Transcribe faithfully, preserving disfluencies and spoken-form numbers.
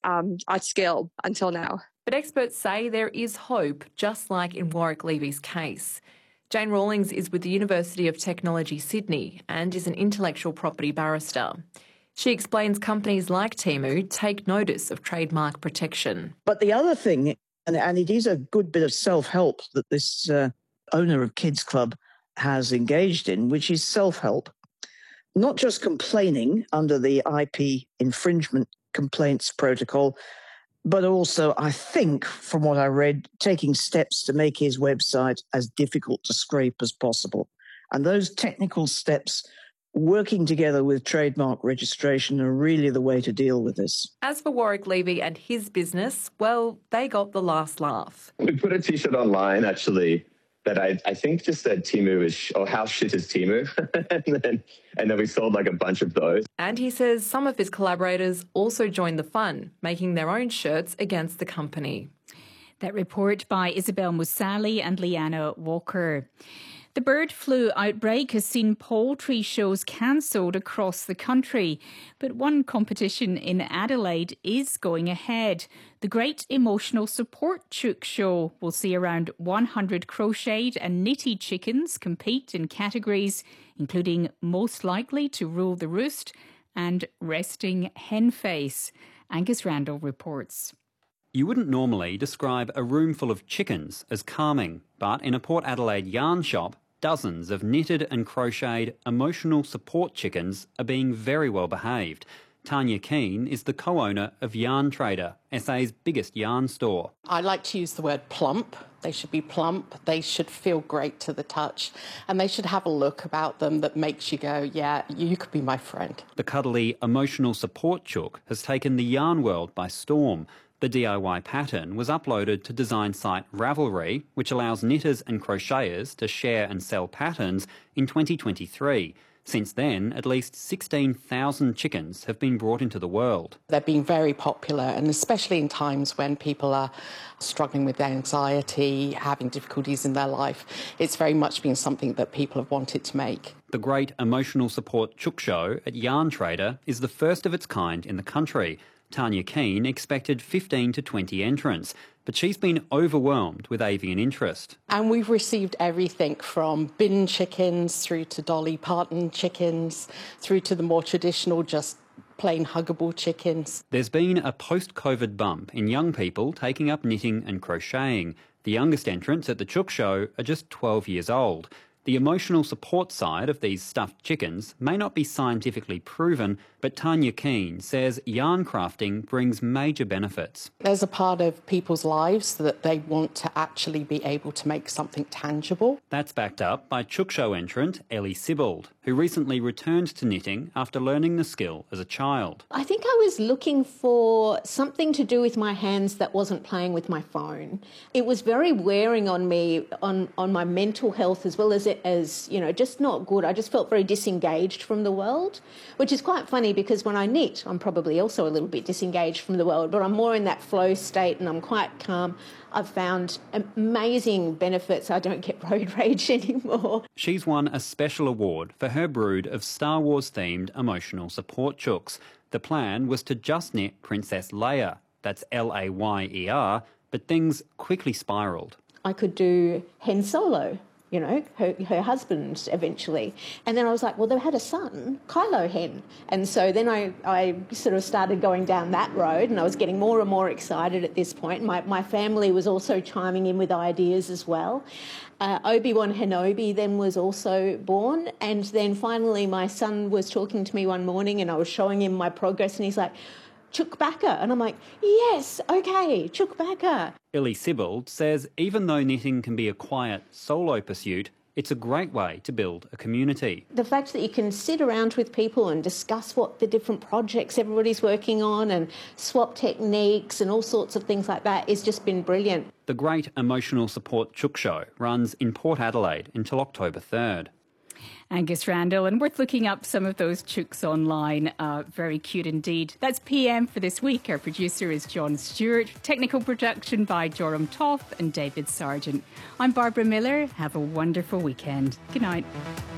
um, a skill until now. But experts say there is hope, just like in Warwick Levy's case. Jane Rawlings is with the University of Technology, Sydney, and is an intellectual property barrister. She explains companies like Temu take notice of trademark protection. But the other thing, and, and it is a good bit of self-help that this uh, owner of Kids Club has engaged in, which is self-help. Not just complaining under the I P infringement complaints protocol, but also, I think, from what I read, taking steps to make his website as difficult to scrape as possible. And those technical steps, working together with trademark registration, are really the way to deal with this. As for Warwick Levy and his business, well, they got the last laugh. We put a T-shirt online, actually, that I, I think just said Temu is, sh- or how shit is Temu? and, then, and then we sold like a bunch of those. And he says some of his collaborators also joined the fun, making their own shirts against the company. That report by Isabel Musali and Leanna Walker. The bird flu outbreak has seen poultry shows cancelled across the country, but one competition in Adelaide is going ahead. The Great Emotional Support Chook Show will see around one hundred crocheted and knitted chickens compete in categories including most likely to rule the roost and resting hen face. Angus Randall reports. You wouldn't normally describe a room full of chickens as calming, but in a Port Adelaide yarn shop, dozens of knitted and crocheted emotional support chickens are being very well behaved. Tanya Keane is the co-owner of Yarn Trader, S A's biggest yarn store. I like to use the word plump. They should be plump, they should feel great to the touch, and they should have a look about them that makes you go, yeah, you could be my friend. The cuddly emotional support chook has taken the yarn world by storm. The D I Y pattern was uploaded to design site Ravelry, which allows knitters and crocheters to share and sell patterns, in twenty twenty-three. Since then, at least sixteen thousand chickens have been brought into the world. They're being very popular, and especially in times when people are struggling with anxiety, having difficulties in their life, it's very much been something that people have wanted to make. The Great Emotional Support Chook Show at Yarn Trader is the first of its kind in the country. Tanya Keane expected fifteen to twenty entrants, but she's been overwhelmed with avian interest. And we've received everything from bin chickens through to Dolly Parton chickens, through to the more traditional, just plain huggable chickens. There's been a post-COVID bump in young people taking up knitting and crocheting. The youngest entrants at the Chook Show are just twelve years old. The emotional support side of these stuffed chickens may not be scientifically proven, but Tanya Keane says yarn crafting brings major benefits. There's a part of people's lives that they want to actually be able to make something tangible. That's backed up by Chook Show entrant Ellie Sibbald, who recently returned to knitting after learning the skill as a child. I think I was looking for something to do with my hands that wasn't playing with my phone. It was very wearing on me, on, on my mental health as well as, it, as, you know, just not good. I just felt very disengaged from the world, which is quite funny because when I knit, I'm probably also a little bit disengaged from the world, but I'm more in that flow state and I'm quite calm. I've found amazing benefits. I don't get road rage anymore. She's won a special award for her brood of Star Wars-themed emotional support chooks. The plan was to just knit Princess Leia, that's L A Y E R, but things quickly spiralled. I could do Han Solo, you know, her, her husband eventually. And then I was like, well, they had a son, Kylo Hen. And so then I, I sort of started going down that road and I was getting more and more excited at this point. My, my family was also chiming in with ideas as well. Uh, Obi-Wan Kenobi then was also born. And then finally my son was talking to me one morning and I was showing him my progress and he's like, Chewbacca. And I'm like, yes, okay, Chewbacca. Ellie Sibbald says even though knitting can be a quiet, solo pursuit, it's a great way to build a community. The fact that you can sit around with people and discuss what the different projects everybody's working on and swap techniques and all sorts of things like that has just been brilliant. The Great Emotional Support Chook Show runs in Port Adelaide until October third. Angus Randall, and worth looking up some of those chooks online. Uh, very cute indeed. That's P M for this week. Our producer is John Stewart. Technical production by Joram Toth and David Sargent. I'm Barbara Miller. Have a wonderful weekend. Good night.